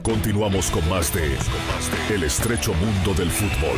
Continuamos con más de El estrecho mundo del fútbol.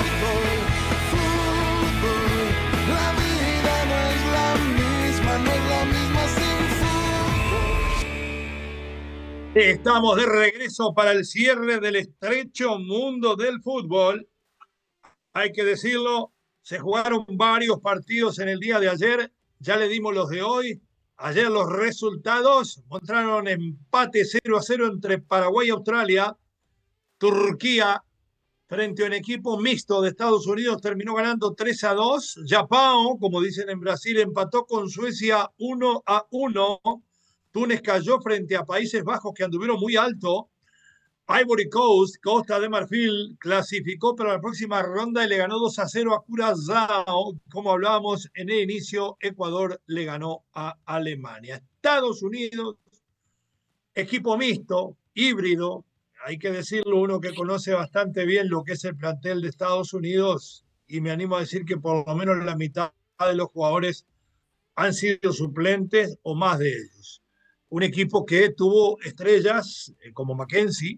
La vida no es la misma sin fútbol. Estamos de regreso para el cierre del estrecho mundo del fútbol. Hay que decirlo, se jugaron varios partidos en el día de ayer. Ya le dimos los de hoy. Ayer los resultados mostraron empate 0-0 entre Paraguay y Australia. Turquía, frente a un equipo mixto de Estados Unidos, terminó ganando 3-2. Japón, como dicen en Brasil, empató con Suecia 1-1. Túnez cayó frente a Países Bajos, que anduvieron muy alto. Ivory Coast, Costa de Marfil, clasificó para la próxima ronda y le ganó 2-0 a Curazao. Como hablábamos en el inicio, Ecuador le ganó a Alemania. Estados Unidos, equipo mixto, híbrido, hay que decirlo, uno que conoce bastante bien lo que es el plantel de Estados Unidos, y me animo a decir que por lo menos la mitad de los jugadores han sido suplentes o más de ellos. Un equipo que tuvo estrellas como Mackenzie,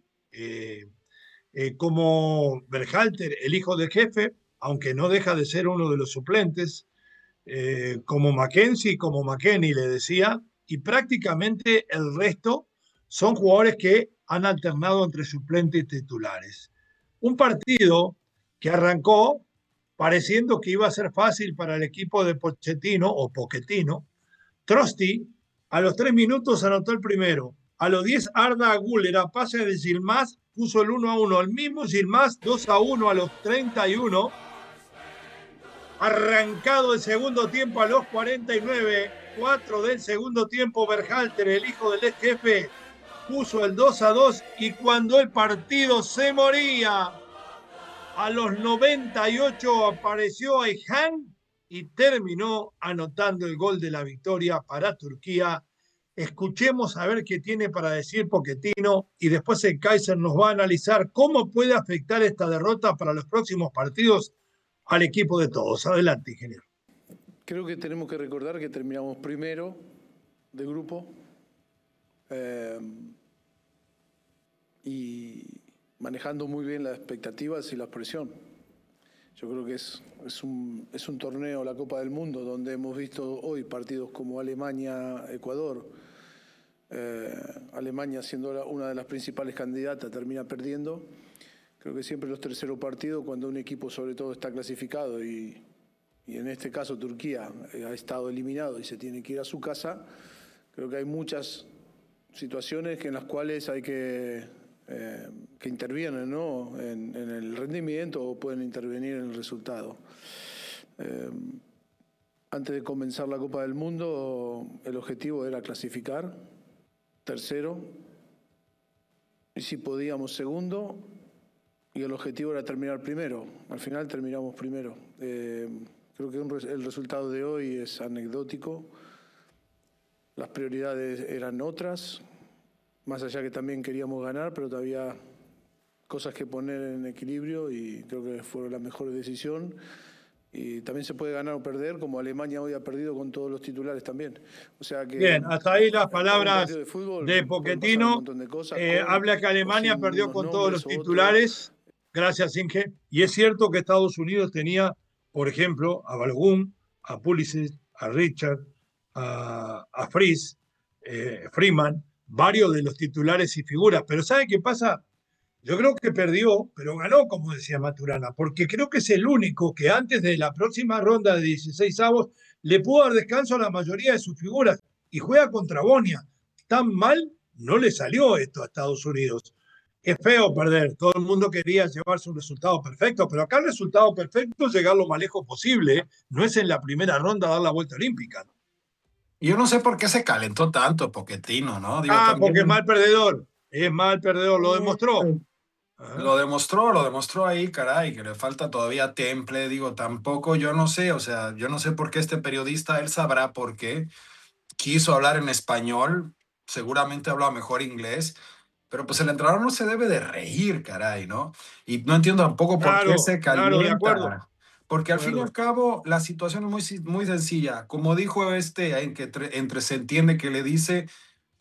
como Berhalter, el hijo del jefe, aunque no deja de ser uno de los suplentes, como Mackenzie, como McKennie le decía, y prácticamente el resto son jugadores que han alternado entre suplentes y titulares. Un partido que arrancó pareciendo que iba a ser fácil para el equipo de Pochettino o Pochettino. Trosti a los 3 minutos anotó el primero. A los 10 Arda Güler a pase de Yilmaz puso el 1-1. El mismo Yilmaz 2-1 a los 31. Arrancado el segundo tiempo a los 49, 4 del segundo tiempo, Berhalter, el hijo del ex jefe, puso el 2-2 y cuando el partido se moría, a los 98 apareció Ayhan y terminó anotando el gol de la victoria para Turquía. Escuchemos a ver qué tiene para decir Pochettino y después el Kaiser nos va a analizar cómo puede afectar esta derrota para los próximos partidos al equipo de todos. Adelante, ingeniero. Creo que tenemos que recordar que terminamos primero de grupo y manejando muy bien las expectativas y la presión. Yo creo que es un torneo, la Copa del Mundo, donde hemos visto hoy partidos como Alemania-Ecuador. Alemania, siendo una de las principales candidatas, termina perdiendo. Creo que siempre los terceros partidos, cuando un equipo sobre todo está clasificado y en este caso Turquía ha estado eliminado y se tiene que ir a su casa, creo que hay muchas situaciones en las cuales hay que intervienen, ¿no? en el rendimiento o pueden intervenir en el resultado. Antes de comenzar la Copa del Mundo, el objetivo era clasificar tercero y si podíamos segundo, y el objetivo era terminar primero. Al final terminamos primero. Creo que el resultado de hoy es anecdótico. Las prioridades eran otras, más allá que también queríamos ganar, pero todavía cosas que poner en equilibrio y creo que fue la mejor decisión. Y también se puede ganar o perder, como Alemania hoy ha perdido con todos los titulares también. O sea que, bien, hasta ahí las palabras fútbol, de Pochettino. Habla que Alemania perdió con todos los titulares. Gracias, Inge. Y es cierto que Estados Unidos tenía, por ejemplo, a Balogun, a Pulisic, a Richard, a Fries, Freeman, varios de los titulares y figuras. Pero ¿sabe qué pasa? Yo creo que perdió, pero ganó, como decía Maturana, porque creo que es el único que antes de la próxima ronda de 16avos le pudo dar descanso a la mayoría de sus figuras y juega contra Bosnia. Tan mal no le salió esto a Estados Unidos. Es feo perder, todo el mundo quería llevarse un resultado perfecto, pero acá el resultado perfecto es llegar lo más lejos posible, no es en la primera ronda dar la vuelta olímpica. Yo no sé por qué se calentó tanto Pochettino, ¿no? Digo, porque es mal perdedor, lo demostró. Lo demostró ahí, caray, que le falta todavía temple, digo, tampoco, yo no sé, o sea, yo no sé por qué este periodista, él sabrá por qué, quiso hablar en español, seguramente habla mejor inglés, pero pues el entrenador no se debe de reír, caray, ¿no? Y no entiendo tampoco por qué se calienta. Claro, de acuerdo. Porque al fin y al cabo la situación es muy sencilla. Como dijo en que entre se entiende que le dice,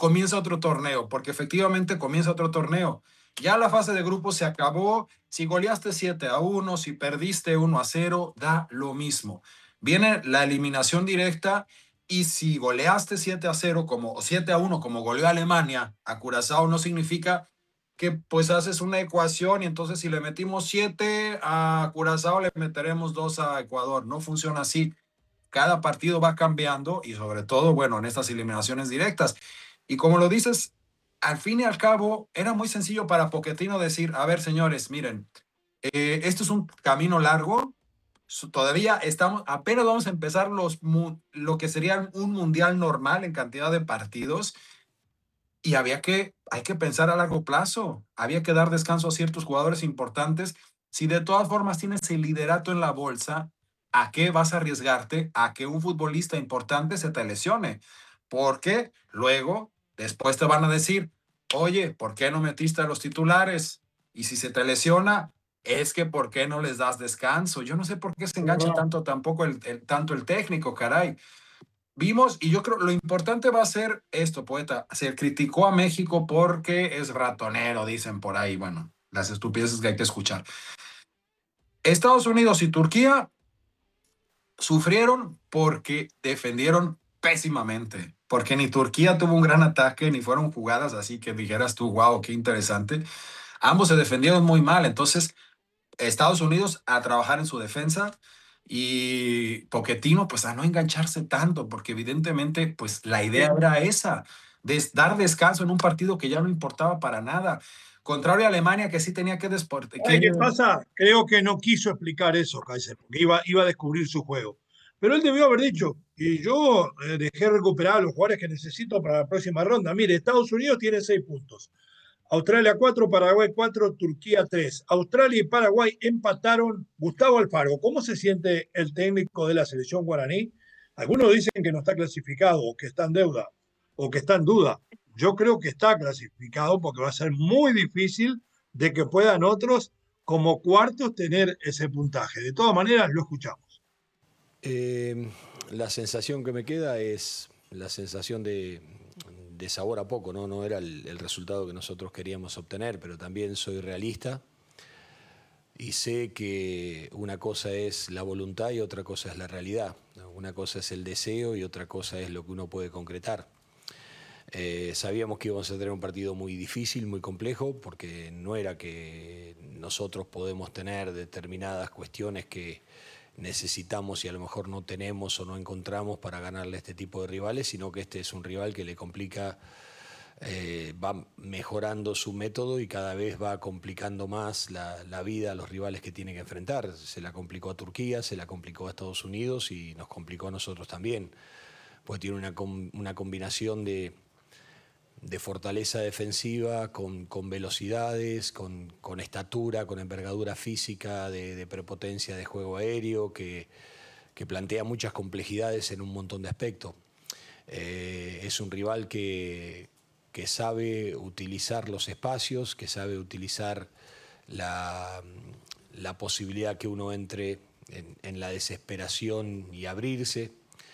comienza otro torneo, porque efectivamente comienza otro torneo. Ya la fase de grupos se acabó. Si goleaste 7-1, si perdiste 1-0, da lo mismo. Viene la eliminación directa y si goleaste 7-0 o 7-1 como goleó Alemania a Curazao, no significa que pues haces una ecuación y entonces si le metimos 7 a Curazao le meteremos 2 a Ecuador. No funciona así. Cada partido va cambiando y sobre todo, bueno, en estas eliminaciones directas. Y como lo dices, al fin y al cabo, era muy sencillo para Pochettino decir, a ver, señores, miren, esto es un camino largo, todavía apenas vamos a empezar lo que sería un mundial normal en cantidad de partidos, y hay que pensar a largo plazo, había que dar descanso a ciertos jugadores importantes. Si de todas formas tienes el liderato en la bolsa, ¿a qué vas a arriesgarte a que un futbolista importante se te lesione? Porque luego, después te van a decir, oye, ¿por qué no metiste a los titulares? Y si se te lesiona, es que ¿por qué no les das descanso? Yo no sé por qué se engancha tanto tampoco tanto el técnico, caray. Vimos, y yo creo lo importante va a ser esto, Poeta. Se criticó a México porque es ratonero, dicen por ahí. Bueno, las estupideces que hay que escuchar. Estados Unidos y Turquía sufrieron porque defendieron pésimamente, porque ni Turquía tuvo un gran ataque, ni fueron jugadas así que dijeras tú, wow, qué interesante. Ambos se defendieron muy mal, entonces Estados Unidos a trabajar en su defensa y Pochettino pues a no engancharse tanto, porque evidentemente pues la idea era esa, de dar descanso en un partido que ya no importaba para nada. Contrario a Alemania, que sí tenía que ¿Qué pasa? Creo que no quiso explicar eso, Kaiser, porque iba a descubrir su juego. Pero él debió haber dicho, y yo dejé recuperar a los jugadores que necesito para la próxima ronda. Mire, Estados Unidos tiene 6 puntos. Australia 4, Paraguay 4, Turquía 3. Australia y Paraguay empataron. Gustavo Alfaro, ¿cómo se siente el técnico de la selección guaraní? Algunos dicen que no está clasificado, o que está en deuda, o que está en duda. Yo creo que está clasificado porque va a ser muy difícil de que puedan otros como cuartos tener ese puntaje. De todas maneras, lo escuchamos. La sensación que me queda es la sensación de sabor a poco, ¿no? No era el resultado que nosotros queríamos obtener, pero también soy realista y sé que una cosa es la voluntad y otra cosa es la realidad. Una cosa es el deseo y otra cosa es lo que uno puede concretar. Sabíamos que íbamos a tener un partido muy difícil, muy complejo, porque no era que nosotros podemos tener determinadas cuestiones que necesitamos y a lo mejor no tenemos o no encontramos para ganarle a este tipo de rivales, sino que este es un rival que le complica, va mejorando su método y cada vez va complicando más la vida a los rivales que tiene que enfrentar. Se la complicó a Turquía, se la complicó a Estados Unidos y nos complicó a nosotros también, pues tiene una combinación de fortaleza defensiva, con velocidades, con estatura, con envergadura física, de prepotencia de juego aéreo, que plantea muchas complejidades en un montón de aspectos. Es un rival que sabe utilizar los espacios, que sabe utilizar la posibilidad que uno entre en la desesperación y abrirse.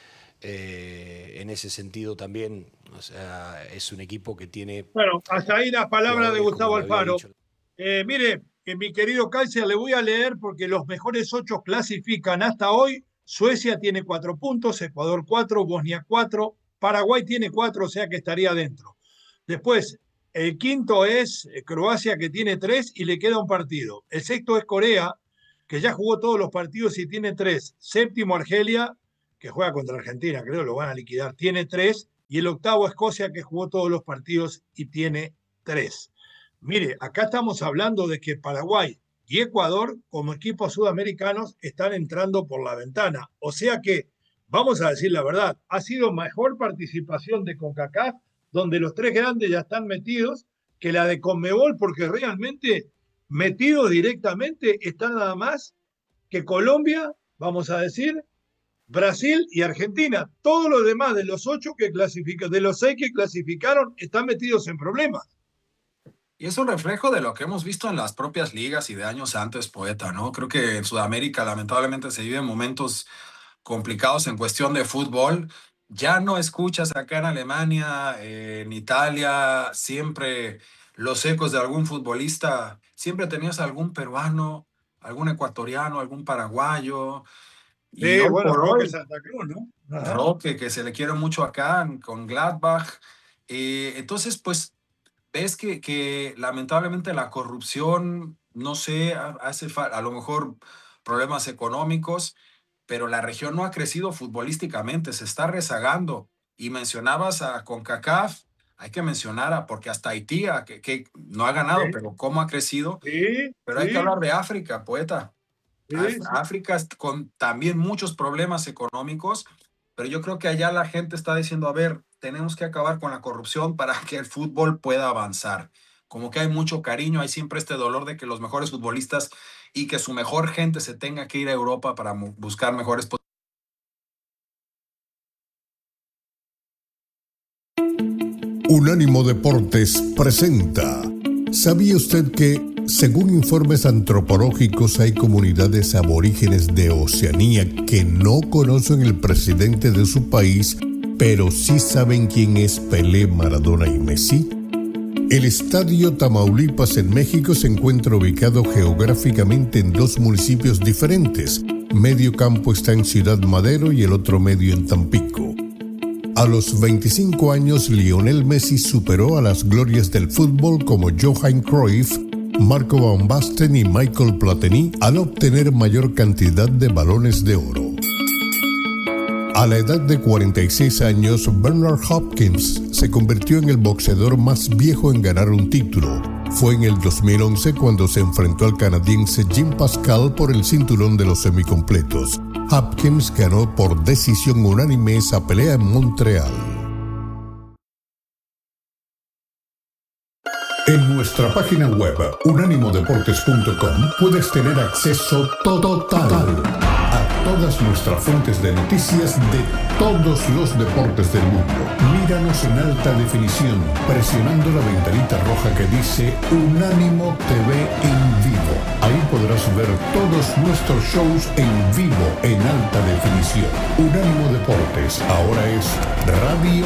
En ese sentido también, o sea, es un equipo que tiene... Bueno, hasta ahí la palabra de Gustavo Alfaro. Mire, mi querido Kaiser, le voy a leer porque los mejores 8 clasifican hasta hoy. Suecia tiene 4 puntos, Ecuador 4, Bosnia 4, Paraguay tiene 4, o sea que estaría dentro. Después, el quinto es Croacia, que tiene 3 y le queda un partido. El sexto es Corea, que ya jugó todos los partidos y tiene 3. Séptimo, Argelia, que juega contra Argentina, creo lo van a liquidar, tiene 3, y el octavo Escocia, que jugó todos los partidos y tiene 3. Mire, acá estamos hablando de que Paraguay y Ecuador, como equipos sudamericanos, están entrando por la ventana. O sea que, vamos a decir la verdad, ha sido mejor participación de CONCACAF, donde los 3 grandes ya están metidos, que la de CONMEBOL, porque realmente metidos directamente están nada más que Colombia, vamos a decir, Brasil y Argentina. Todos los demás de los 8 que clasifican, de los 6 que clasificaron, están metidos en problemas. Y es un reflejo de lo que hemos visto en las propias ligas y de años antes, Poeta, ¿no? Creo que en Sudamérica lamentablemente se viven momentos complicados en cuestión de fútbol ya no escuchas acá en Alemania, en Italia, siempre los ecos de algún futbolista, siempre tenías algún peruano, algún ecuatoriano, algún paraguayo, y Sí, hoy bueno, por Roque hoy, Santa Cruz, ¿no? Ajá. Roque, que se le quiere mucho acá con Gladbach. Entonces, pues ves que lamentablemente la corrupción, no sé, a lo mejor problemas económicos, pero la región no ha crecido futbolísticamente, se está rezagando. Y mencionabas a CONCACAF, hay que mencionar porque hasta Haití, que no ha ganado, Sí, pero cómo ha crecido. sí, Pero hay que sí, hablar de África, poeta. sí, sí. África con también muchos problemas económicos, pero yo creo que allá la gente está diciendo, a ver, tenemos que acabar con la corrupción para que el fútbol pueda avanzar. Como que hay mucho cariño, hay siempre este dolor de que los mejores futbolistas y que su mejor gente se tenga que ir a Europa para buscar mejores posibilidades. Unánimo Deportes presenta. ¿Sabía usted que, según informes antropológicos, hay comunidades aborígenes de Oceanía que no conocen el presidente de su país, pero sí saben quién es Pelé, Maradona y Messi? El Estadio Tamaulipas en México se encuentra ubicado geográficamente en dos municipios diferentes. Medio campo está en Ciudad Madero y el otro medio en Tampico. A los 25 años, Lionel Messi superó a las glorias del fútbol como Johan Cruyff, Marco Van Basten y Michael Platini al obtener mayor cantidad de balones de oro. A la edad de 46 años, Bernard Hopkins se convirtió en el boxeador más viejo en ganar un título. Fue en el 2011 cuando se enfrentó al canadiense Jim Pascal por el cinturón de los semicompletos. Hopkins ganó por decisión unánime esa pelea en Montreal. En nuestra página web, unánimodeportes.com, puedes tener acceso total a todas nuestras fuentes de noticias de todos los deportes del mundo. Míranos en alta definición, presionando la ventanita roja que dice Unánimo TV en vivo. Ahí podrás ver todos nuestros shows en vivo en alta definición. Unánimo Deportes ahora es radio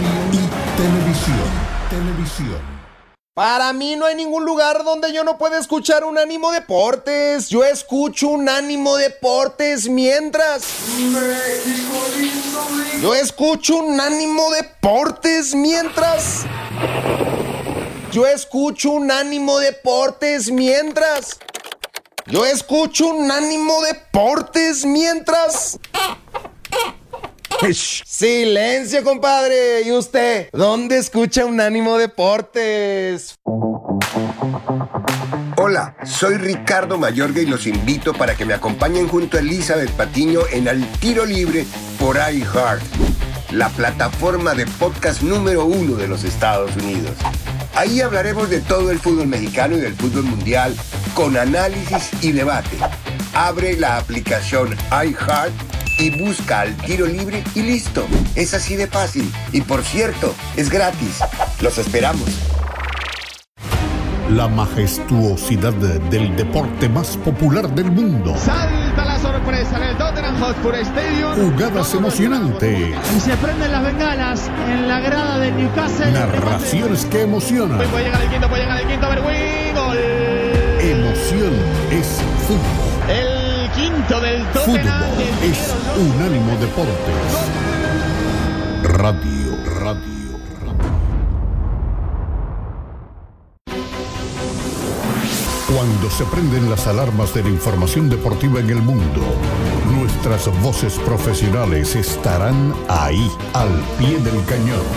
y televisión. Para mí no hay ningún lugar donde yo no pueda escuchar Unánimo Deportes. Yo escucho Unánimo Deportes mientras... Yo escucho Unánimo Deportes mientras... Yo escucho Unánimo Deportes mientras... Yo escucho Unánimo Deportes mientras... Silencio, compadre. ¿Y usted? ¿Dónde escucha Unánimo Deportes? Hola, soy Ricardo Mayorga y los invito para que me acompañen junto a Elizabeth Patiño en Al Tiro Libre por iHeart, la plataforma de podcast número 1 de los Estados Unidos. Ahí hablaremos de todo el fútbol mexicano y del fútbol mundial con análisis y debate. Abre la aplicación iHeart y busca Al Tiro Libre y listo. Es así de fácil. Y por cierto, es gratis. Los esperamos. La majestuosidad del deporte más popular del mundo. Salta la sorpresa en el Tottenham Hotspur Stadium. Jugadas emocionantes. Y se prenden las bengalas en la grada de Newcastle. Narraciones que emocionan. Puede llegar el quinto, Berwin. Gol. Emoción es fútbol. El quinto del Tottenham. Fútbol es Unánimo Deportes. Radio. Cuando se prenden las alarmas de la información deportiva en el mundo, nuestras voces profesionales estarán ahí, al pie del cañón.